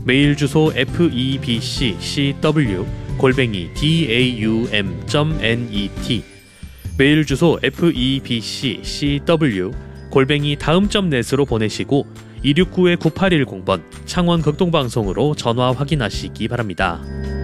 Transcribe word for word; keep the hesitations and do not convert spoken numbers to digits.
메일 주소 febccw 골뱅이 다움 점 net, 메일 주소 febccw 골뱅이 다음 점 넷으로 보내시고 이육구 구팔일공 번 창원 극동방송으로 전화 확인하시기 바랍니다.